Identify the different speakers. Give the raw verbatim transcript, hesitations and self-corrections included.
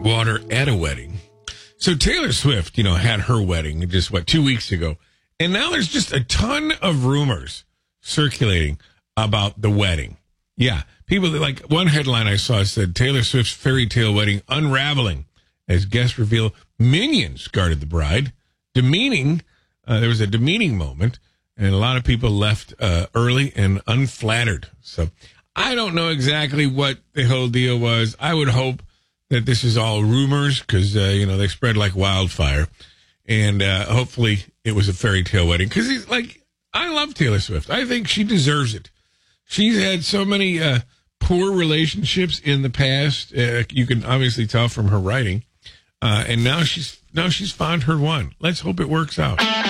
Speaker 1: water at a wedding. So Taylor Swift, you know, had her wedding just, what, two weeks ago. And now there's just a ton of rumors circulating about the wedding. Yeah. People, like, one headline I saw said, Taylor Swift's fairy tale wedding unraveling as guests reveal minions guarded the bride. Demeaning, uh, there was a demeaning moment, and a lot of people left uh, early and unflattered. So I don't know exactly what the whole deal was. I would hope that this is all rumors because, uh, you know, they spread like wildfire. And uh, hopefully it was a fairy tale wedding because, he's like, I love Taylor Swift. I think she deserves it. She's had so many uh, poor relationships in the past. Uh, you can obviously tell from her writing. Uh, and now she's now she's found her one. Let's hope it works out.